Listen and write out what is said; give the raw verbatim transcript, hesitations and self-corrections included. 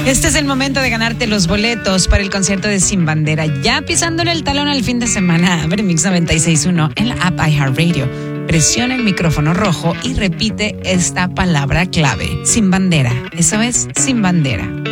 Este es el momento de ganarte los boletos para el concierto de Sin Bandera. Ya pisándole el talón al fin de semana. Abre Mix noventa y seis punto uno en la app iHeartRadio. Presiona el micrófono rojo y repite esta palabra clave. Sin bandera. Eso es Sin Bandera.